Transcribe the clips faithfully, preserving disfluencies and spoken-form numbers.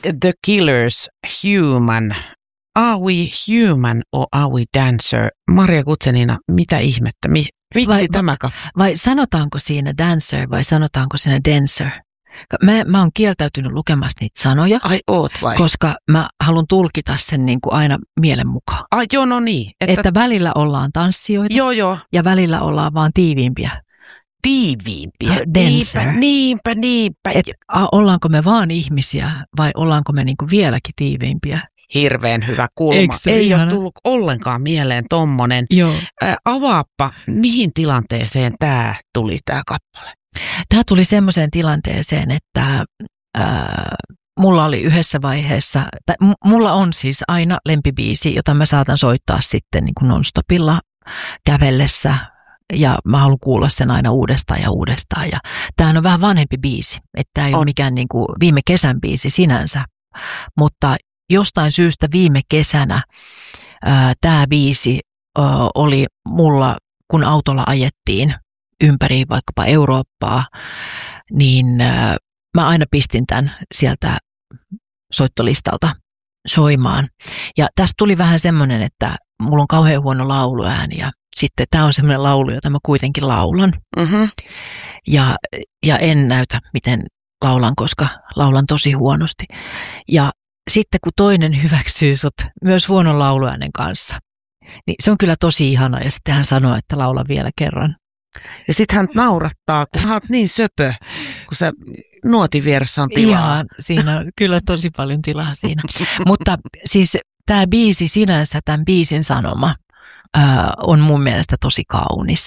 The Killers, Human. Are we human or are we dancer? Maria Guzenina, mitä ihmettä? Mi- miksi vai, tämä? Vai sanotaanko siinä dancer vai sanotaanko siinä dancer? Mä, mä oon kieltäytynyt lukemasta niitä sanoja, Ai oot vai? Koska mä haluan tulkita sen niin kuin aina mielen mukaan. Ai joo, no niin. Että, että välillä ollaan tanssijoita joo, joo. ja välillä ollaan vaan tiiviimpiä. Tiiviimpiä? Dancer. Niinpä, niinpä, niinpä. Et, a, ollaanko me vaan ihmisiä vai ollaanko me niin kuin vieläkin tiiviimpiä? Hirveän hyvä kulma. Ei ihana? Ole tullut ollenkaan mieleen tommonen. Joo. Ä, avaappa, mihin tilanteeseen tämä tuli tämä kappale? Tämä tuli semmoiseen tilanteeseen, että ää, mulla oli yhdessä vaiheessa, tai mulla on siis aina lempibiisi, jota mä saatan soittaa sitten niin kuin non-stopilla kävellessä. Ja mä haluan kuulla sen aina uudestaan ja uudestaan. Ja tämähän on vähän vanhempi biisi, että tämä ei on. ole mikään niin kuin viime kesän biisi sinänsä. Mutta jostain syystä viime kesänä ää, tämä biisi ää, oli mulla, kun autolla ajettiin ympäri vaikkapa Eurooppaa, niin ää, mä aina pistin tämän sieltä soittolistalta soimaan. Ja tästä tuli vähän semmoinen, että mulla on kauhean huono lauluääni ja sitten tämä on semmoinen laulu, jota mä kuitenkin laulan. Mm-hmm. Ja, ja en näytä, miten laulan, koska laulan tosi huonosti. Ja sitten kun toinen hyväksyy sut myös huonon lauluäänen kanssa, niin se on kyllä tosi ihana. Ja sitten hän sanoo, että laula vielä kerran. Ja sitten hän naurattaa, kun hän on niin söpö, kun se nuotin vieressä on tilaa. Ihan, siinä on kyllä tosi paljon tilaa siinä. Mutta siis tämä biisi sinänsä, tämän biisin sanoma, ää, on mun mielestä tosi kaunis.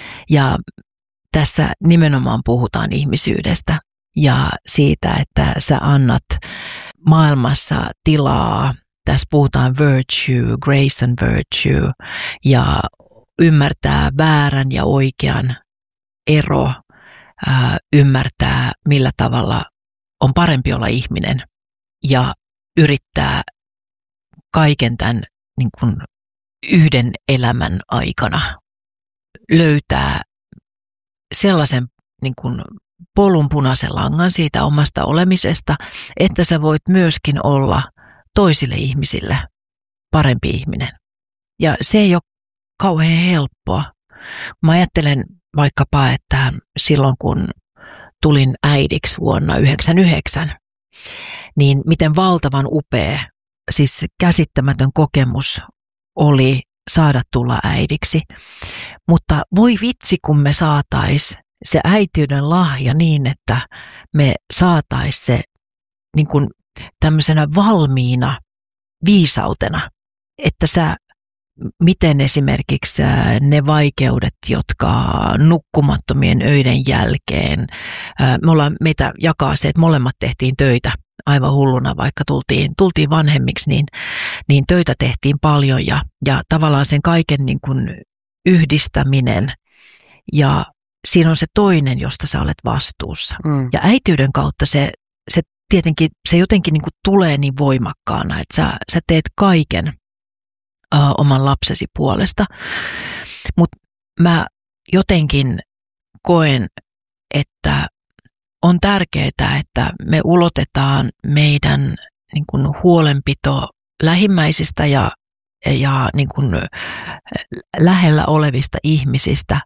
Ja tässä nimenomaan puhutaan ihmisyydestä ja siitä, että sä annat maailmassa tilaa. Tässä puhutaan virtue, grace and virtue ja ymmärtää väärän ja oikean ero, ää, ymmärtää millä tavalla on parempi olla ihminen ja yrittää kaiken tämän niin kuin yhden elämän aikana löytää sellaisen niin kuin polun punaisen langan siitä omasta olemisesta, että sä voit myöskin olla toisille ihmisille parempi ihminen. Ja se ei ole kauhean helppoa. Mä ajattelen vaikkapa, että silloin kun tulin äidiksi vuonna yhdeksänkymmentäyhdeksän, niin miten valtavan upea, siis käsittämätön kokemus oli saada tulla äidiksi. Mutta voi vitsi, kun me saatais se äitiyden lahja niin, että me saatais se niin kuin tämmöisenä valmiina viisautena, että sä, miten esimerkiksi ne vaikeudet, jotka nukkumattomien öiden jälkeen, me ollaan, meitä jakaa se, että molemmat tehtiin töitä aivan hulluna, vaikka tultiin, tultiin vanhemmiksi, niin, niin töitä tehtiin paljon ja, ja tavallaan sen kaiken niin kuin yhdistäminen ja siinä on se toinen, josta sä olet vastuussa. Mm. Ja äitiyden kautta se, se tietenkin, se jotenkin niin kuin tulee niin voimakkaana, että sä, sä teet kaiken ö, oman lapsesi puolesta. Mutta mä jotenkin koen, että on tärkeää, että me ulotetaan meidän niin kuin huolenpito lähimmäisistä ja, ja niin kuin lähellä olevista ihmisistä,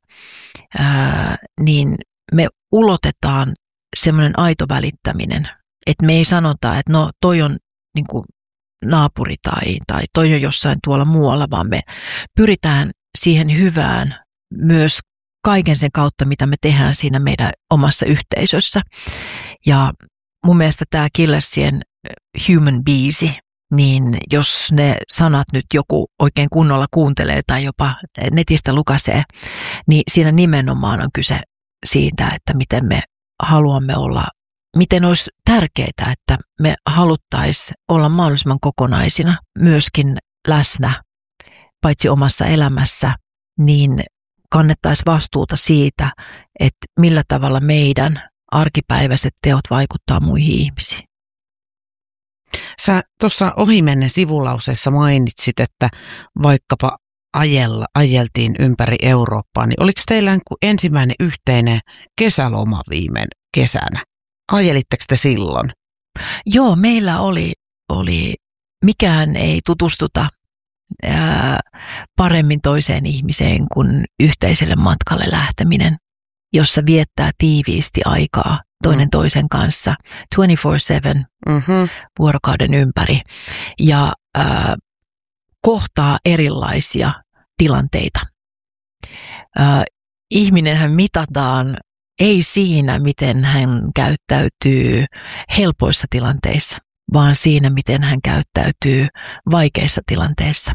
ää, niin me ulotetaan semmoinen aito välittäminen, että me ei sanota, että no toi on niin kuin naapuri tai, tai toi on jossain tuolla muualla, vaan me pyritään siihen hyvään myös kaiken sen kautta, mitä me tehdään siinä meidän omassa yhteisössä. Ja mun mielestä tämä Killersien Human biisi, niin jos ne sanat nyt joku oikein kunnolla kuuntelee tai jopa netistä lukasee, niin siinä nimenomaan on kyse siitä, että miten me haluamme olla, miten olisi tärkeää, että me haluttaisiin olla mahdollisimman kokonaisina, myöskin läsnä, paitsi omassa elämässä, niin kannettaisiin vastuuta siitä, että millä tavalla meidän arkipäiväiset teot vaikuttaa muihin ihmisiin. Sä tuossa ohimennen sivulauseessa mainitsit, että vaikkapa ajella, ajeltiin ympäri Eurooppaa, niin oliko teillä ensimmäinen yhteinen kesäloma viime kesänä? Ajelitteko te silloin? Joo, meillä oli, oli mikään ei tutustuta ää, paremmin toiseen ihmiseen kuin yhteiselle matkalle lähteminen, jossa viettää tiiviisti aikaa toinen mm. toisen kanssa kaksikymmentäneljä seitsemän mm-hmm. vuorokauden ympäri ja ää, kohtaa erilaisia tilanteita. Ää, ihminenhän mitataan ei siinä, miten hän käyttäytyy helpoissa tilanteissa, vaan siinä, miten hän käyttäytyy vaikeissa tilanteissa.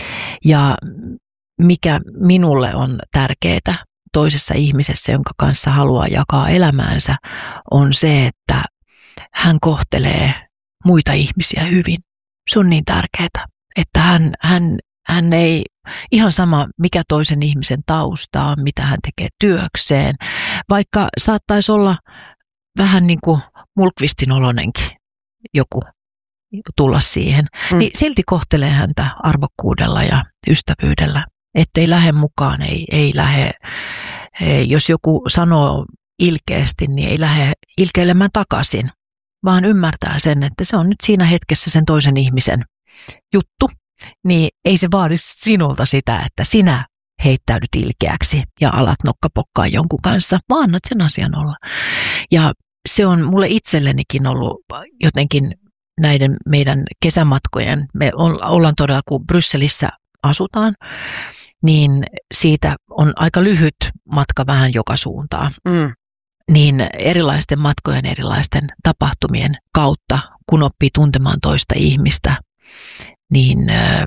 Ja mikä minulle on tärkeää toisessa ihmisessä, jonka kanssa haluaa jakaa elämäänsä, on se, että hän kohtelee muita ihmisiä hyvin. Se on niin tärkeää, että hän, hän, hän ei ihan sama, mikä toisen ihmisen tausta on, mitä hän tekee työkseen, vaikka saattaisi olla vähän niin kuin Mulkvistin olonenkin joku tulla siihen, mm. niin silti kohtelee häntä arvokkuudella ja ystävyydellä, ettei lähde mukaan, ei, ei lähde, ei, jos joku sanoo ilkeästi, niin ei lähde ilkeilemään takaisin, vaan ymmärtää sen, että se on nyt siinä hetkessä sen toisen ihmisen juttu, niin ei se vaadi sinulta sitä, että sinä heittäydyt ilkeäksi ja alat nokkapokkaa jonkun kanssa, vaan annat sen asian olla. Ja se on mulle itsellenikin ollut jotenkin näiden meidän kesämatkojen, me ollaan todella, kun Brysselissä asutaan, niin siitä on aika lyhyt matka vähän joka suuntaan. Mm. Niin erilaisten matkojen, erilaisten tapahtumien kautta, kun oppii tuntemaan toista ihmistä, niin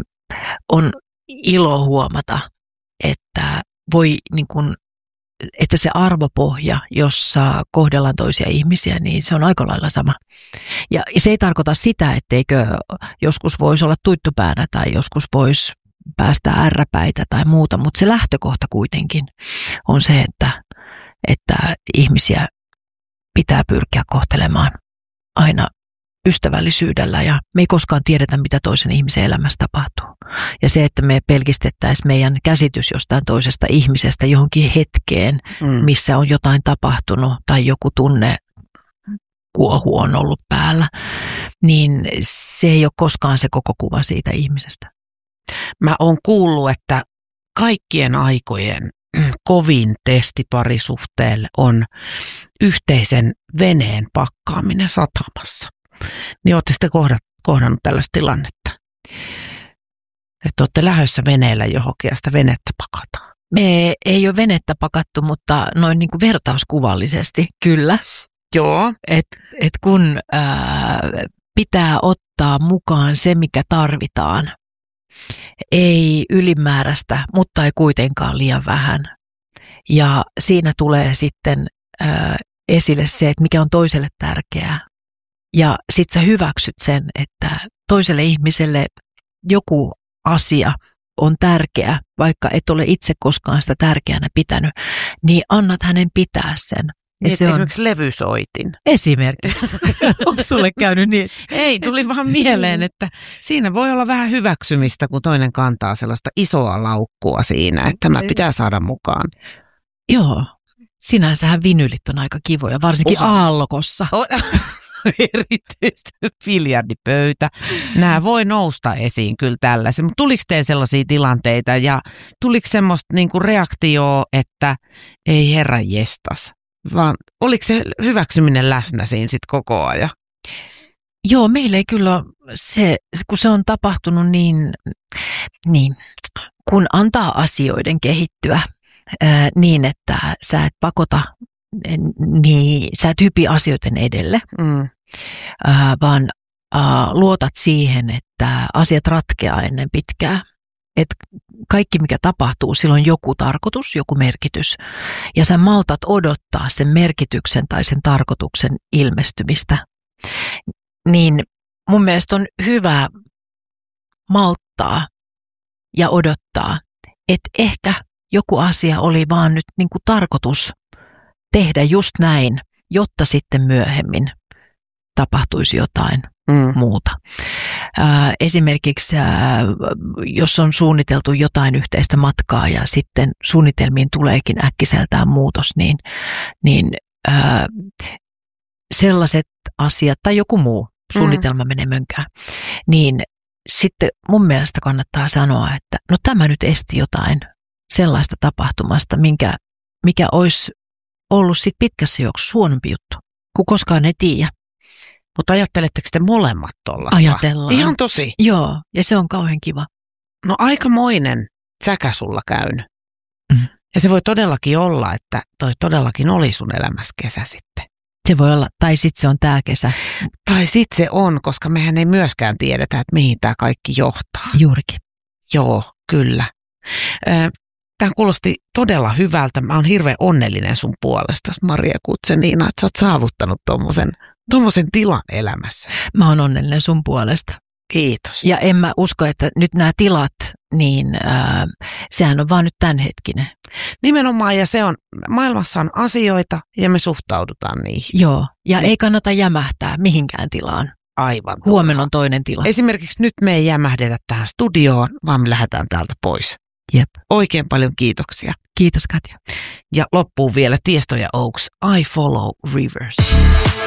on ilo huomata, että voi niin kuin, että se arvopohja, jossa kohdellaan toisia ihmisiä, niin se on aika lailla sama. Ja se ei tarkoita sitä, etteikö joskus voisi olla tuittupäänä tai joskus voisi päästä ärräpäitä tai muuta, mutta se lähtökohta kuitenkin on se, että, että ihmisiä pitää pyrkiä kohtelemaan aina ystävällisyydellä ja me ei koskaan tiedetä, mitä toisen ihmisen elämässä tapahtuu. Ja se, että me pelkistettäisiin meidän käsitys jostain toisesta ihmisestä johonkin hetkeen, mm. missä on jotain tapahtunut tai joku tunne kuohu on ollut päällä, niin se ei ole koskaan se koko kuva siitä ihmisestä. Mä oon kuullut, että kaikkien aikojen kovin testi parisuhteelle on yhteisen veneen pakkaaminen satamassa. Niin ootte sitten kohdannut tällaista tilannetta, että olette lähdössä veneellä johonkin ja sitä venettä pakataan. Me ei ole venettä pakattu, mutta noin niin kuin vertauskuvallisesti kyllä. Joo. Että et kun ää, pitää ottaa mukaan se, mikä tarvitaan, ei ylimääräistä, mutta ei kuitenkaan liian vähän. Ja siinä tulee sitten ää, esille se, että mikä on toiselle tärkeää. Ja sit sä hyväksyt sen, että toiselle ihmiselle joku asia on tärkeä, vaikka et ole itse koskaan sitä tärkeänä pitänyt, niin annat hänen pitää sen. Ja se esimerkiksi on levysoitin. Esimerkiksi. Onko sulle käynyt niin? Ei, tuli vaan mieleen, että siinä voi olla vähän hyväksymistä, kun toinen kantaa sellaista isoa laukkua siinä, että tämä pitää saada mukaan. Joo, sinänsähän vinylit on aika kivoja, varsinkin Oha. aallokossa. Oh. Erityisesti biljardipöytä. Nämä voi nousta esiin kyllä tällaisen, mutta tuliko teille sellaisia tilanteita ja tuliko semmoista niinku reaktioa, että ei herra jestas, vaan oliko se hyväksyminen läsnä siinä sitten koko ajan? Joo, meillä ei kyllä se, kun se on tapahtunut niin, niin kun antaa asioiden kehittyä ää, niin, että sä et pakota, niin sä et hypi asioiden edelle, mm. ää, vaan ää, luotat siihen, että asiat ratkeaa ennen pitkää. Että kaikki, mikä tapahtuu, sillä on joku tarkoitus, joku merkitys. Ja sä maltat odottaa sen merkityksen tai sen tarkoituksen ilmestymistä. Niin mun mielestä on hyvä malttaa ja odottaa, että ehkä joku asia oli vaan nyt niin kuin tarkoitus tehdä just näin, jotta sitten myöhemmin tapahtuisi jotain mm. muuta. Ää, esimerkiksi ää, jos on suunniteltu jotain yhteistä matkaa ja sitten suunnitelmiin tuleekin äkkiseltään muutos, niin, niin ää, sellaiset asiat tai joku muu suunnitelma mm. menee mönkään, niin sitten mun mielestä kannattaa sanoa, että no tämä nyt esti jotain sellaista tapahtumasta, minkä, mikä olisi ollut sit pitkässä juoksussa huonompi juttu, kun koskaan ei tiedä. Mutta ajatteletteko te molemmat tuolla? Ajatellaan. Ihan tosi. Joo, ja se on kauhean kiva. No aikamoinen säkä sulla käynyt. Mm. Ja se voi todellakin olla, että toi todellakin oli sun elämässä kesä sitten. Se voi olla, tai sitten se on tää kesä. Tai sitten se on, koska mehän ei myöskään tiedetä, että mihin tämä kaikki johtaa. Juurikin. Joo, kyllä. Tämä kuulosti todella hyvältä. Mä oon hirveän onnellinen sun puolesta, Maria Guzenina, että sä oot saavuttanut tommosen, tommosen tilan elämässä. Mä oon onnellinen sun puolesta. Kiitos. Ja en mä usko, että nyt nämä tilat, niin äh, sehän on vaan nyt tämänhetkinen. Nimenomaan, ja se on, maailmassa on asioita ja me suhtaudutaan niihin. Joo, ja niin. Ei kannata jämähtää mihinkään tilaan. Aivan. Huomenna on toinen tila. Esimerkiksi nyt me ei jämähdetä tähän studioon, vaan me lähdetään täältä pois. Jep. Oikein paljon kiitoksia. Kiitos Katja. Ja loppuun vielä Tiesto ja Oaks, I Follow Rivers.